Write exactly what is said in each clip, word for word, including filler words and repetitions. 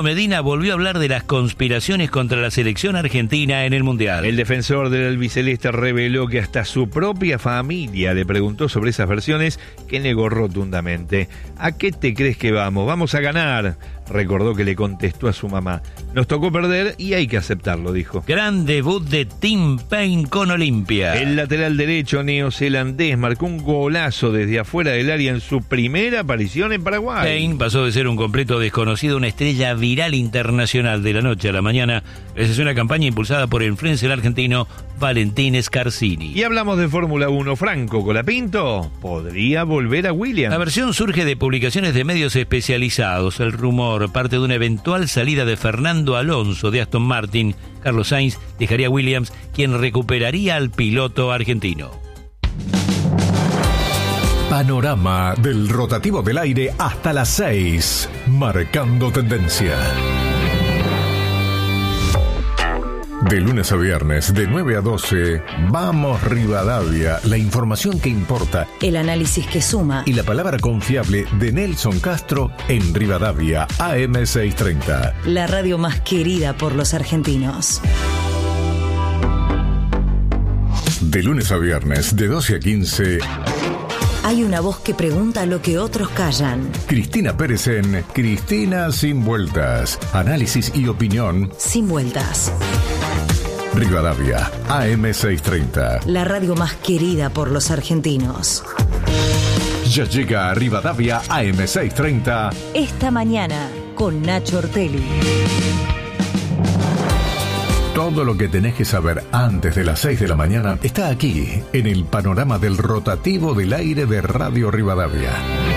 Medina volvió a hablar de las conspiraciones contra la selección argentina en el Mundial. El defensor del albiceleste reveló que hasta su propia familia le preguntó sobre esas versiones, que negó rotundamente. ¿A qué te crees que vamos? ¡Vamos a ganar! Recordó que le contestó a su mamá. Nos tocó perder y hay que aceptarlo, dijo. Gran debut de Tim Payne con Olimpia. El lateral derecho neozelandés marcó un golazo desde afuera del área en su primera aparición en Paraguay. Payne pasó de ser un completo desconocido a una estrella viral internacional de la noche a la mañana. Esa es una campaña impulsada por el influencer argentino Valentín Scarsini. Y hablamos de Fórmula uno. Franco Colapinto podría volver a Williams. La versión surge de publicaciones de medios especializados. El rumor parte de una eventual salida de Fernando Alonso de Aston Martin. Carlos Sainz dejaría a Williams, quien recuperaría al piloto argentino. Panorama del rotativo del aire hasta las seis, marcando tendencia. De lunes a viernes, de nueve a doce, Vamos Rivadavia, la información que importa, el análisis que suma y la palabra confiable de Nelson Castro en Rivadavia, A M seiscientos treinta. La radio más querida por los argentinos. De lunes a viernes, de doce a quince... Hay una voz que pregunta lo que otros callan. Cristina Pérez en Cristina Sin Vueltas. Análisis y opinión sin vueltas. Rivadavia, A M seiscientos treinta. La radio más querida por los argentinos. Ya llega a Rivadavia, A M seiscientos treinta. Esta mañana, con Nacho Ortelli. Todo lo que tenés que saber antes de las seis de la mañana está aquí, en el panorama del rotativo del aire de Radio Rivadavia.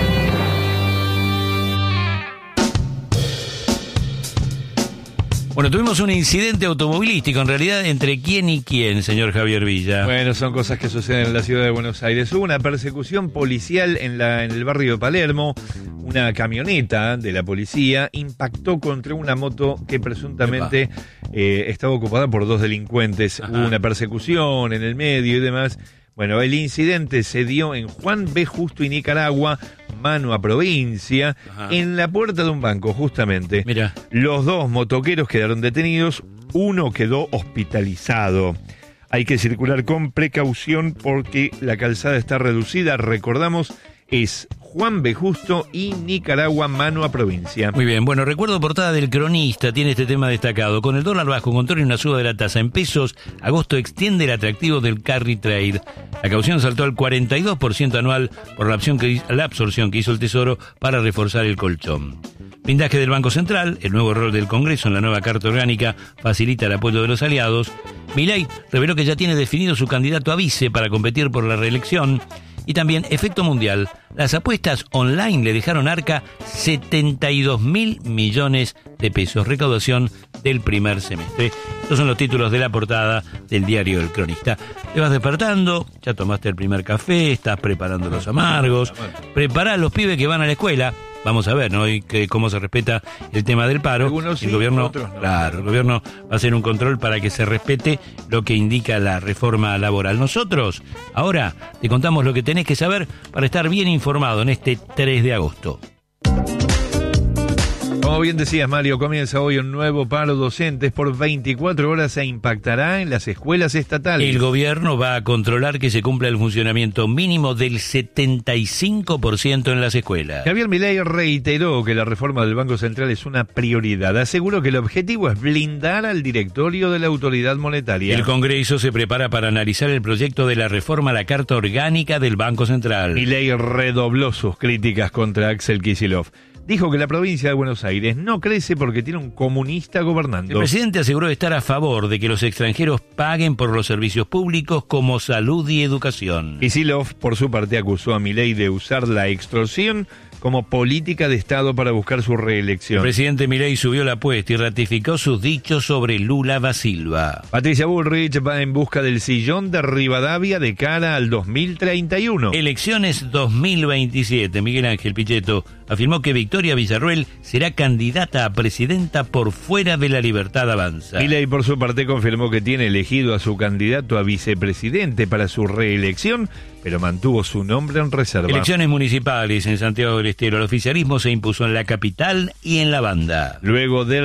Bueno, tuvimos un incidente automovilístico, en realidad, ¿entre quién y quién, señor Javier Villa? Bueno, son cosas que suceden en la ciudad de Buenos Aires. Hubo una persecución policial en, la, en el barrio de Palermo. Una camioneta de la policía impactó contra una moto que presuntamente eh, estaba ocupada por dos delincuentes. Ajá. Hubo una persecución en el medio y demás. Bueno, el incidente se dio en Juan B. Justo y Nicaragua, mano a provincia, Ajá. en la puerta de un banco, justamente. Mira. Los dos motoqueros quedaron detenidos, uno quedó hospitalizado. Hay que circular con precaución porque la calzada está reducida, recordamos, es Juan B. Justo y Nicaragua, mano a provincia. Muy bien, bueno, recuerdo portada del Cronista, tiene este tema destacado. Con el dólar bajo, control y una suba de la tasa en pesos, agosto extiende el atractivo del carry trade. La caución saltó al cuarenta y dos por ciento anual por la, opción que, la absorción que hizo el Tesoro para reforzar el colchón. Blindaje del Banco Central, el nuevo rol del Congreso en la nueva Carta Orgánica facilita el apoyo de los aliados. Milei reveló que ya tiene definido su candidato a vice para competir por la reelección. Y también, efecto mundial, las apuestas online le dejaron Arca setenta y dos mil millones de pesos, recaudación del primer semestre. Estos son los títulos de la portada del diario El Cronista. Te vas despertando, ya tomaste el primer café, estás preparando los amargos, prepará a los pibes que van a la escuela. Vamos a ver, ¿no? Y que cómo se respeta el tema del paro. Algunos sí, el gobierno, otros no. Claro, el gobierno va a hacer un control para que se respete lo que indica la reforma laboral. Nosotros, ahora, te contamos lo que tenés que saber para estar bien informado en este tres de agosto. Como bien decías, Mario, comienza hoy un nuevo paro docentes por veinticuatro horas e impactará en las escuelas estatales. El gobierno va a controlar que se cumpla el funcionamiento mínimo del setenta y cinco por ciento en las escuelas. Javier Milei reiteró que la reforma del Banco Central es una prioridad. Aseguró que el objetivo es blindar al directorio de la autoridad monetaria. El Congreso se prepara para analizar el proyecto de la reforma a la Carta Orgánica del Banco Central. Milei redobló sus críticas contra Axel Kicillof. Dijo que la provincia de Buenos Aires no crece porque tiene un comunista gobernando. El presidente aseguró estar a favor de que los extranjeros paguen por los servicios públicos como salud y educación. Kicillof, por su parte, acusó a Milei de usar la extorsión como política de Estado para buscar su reelección. El presidente Milei subió la apuesta y ratificó sus dichos sobre Lula da Silva. Patricia Bullrich va en busca del sillón de Rivadavia de cara al dos mil treinta y uno. Elecciones dos mil veintisiete. Miguel Ángel Pichetto, afirmó que Victoria Villarruel será candidata a presidenta por Fuera de la Libertad Avanza. Milei, por su parte, confirmó que tiene elegido a su candidato a vicepresidente para su reelección, pero mantuvo su nombre en reserva. Elecciones municipales en Santiago del Estero. El oficialismo se impuso en la capital y en la Banda. Luego de